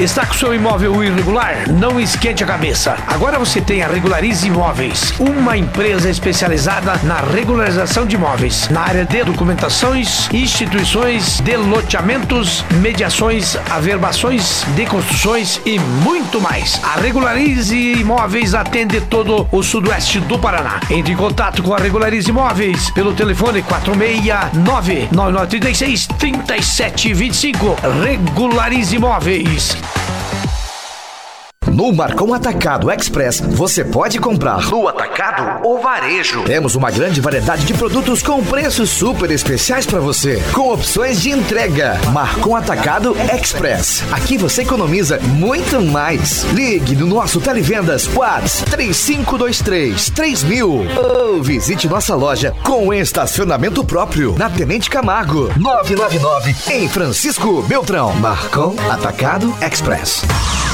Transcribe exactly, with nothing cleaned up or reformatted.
Está com seu imóvel irregular? Não esquente a cabeça. Agora você tem a Regularize Imóveis, uma empresa especializada na regularização de imóveis, na área de documentações, instituições, de loteamentos, mediações, averbações, de construções e muito mais. A Regularize Imóveis atende todo o sudoeste do Paraná. Entre em contato com a Regularize Imóveis pelo telefone quatro seis nove, nove nove três seis, três sete dois cinco. Regularize Imóveis. No Marcon Atacado Express, você pode comprar no atacado ou varejo. Temos uma grande variedade de produtos com preços super especiais para você, com opções de entrega. Marcon Atacado Express. Aqui você economiza muito mais. Ligue no nosso Televendas WhatsApp três cinco dois três, três mil ou visite nossa loja com estacionamento próprio na Tenente Camargo nove nove nove em Francisco Beltrão. Marcon Atacado Express.